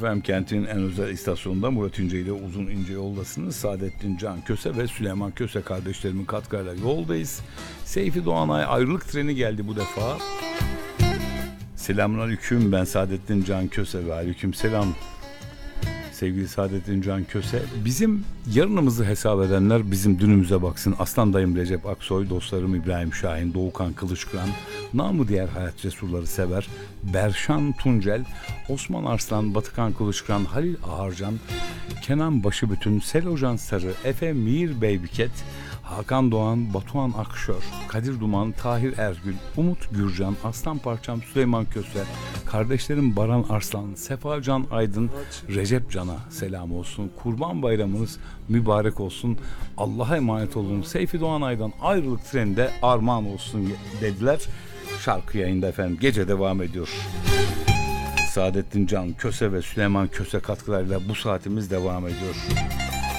FM kentin en özel istasyonunda Murat İnce ile Uzun İnce yoldasınız. Saadettin Can Köse ve Süleyman Köse kardeşlerimin katkılarıyla yoldayız. Seyfi Doğanay ayrılık treni geldi bu defa. Selamünaleyküm, ben Saadettin Can Köse ve aleyküm selam sevgili Saadettin Can Köse. Bizim yarınımızı hesap edenler bizim dünümüze baksın. Aslan dayım Recep Aksoy, dostlarım İbrahim Şahin, Doğukan Kılıçkıran, namı diğer hayat cesurları sever, Berşan Tuncel, Osman Arslan, Batıkan Kılıçkıran, Halil Ağarcan, Kenan Başıbütün, Selocan Sarı, Efe Mir Beybiket, Hakan Doğan, Batuhan Akşör, Kadir Duman, Tahir Ergül, Umut Gürcan, Aslan Parçam, Süleyman Köse, kardeşlerim Baran Arslan, Sefacan Aydın, Recep Can'a selam olsun. Kurban Bayramınız mübarek olsun. Allah'a emanet olun. Seyfi Doğanay'dan ayrılık treninde armağan olsun dediler. Şarkı yayında efendim. Gece devam ediyor. Saadettin Can Köse ve Süleyman Köse katkılarıyla bu saatimiz devam ediyor.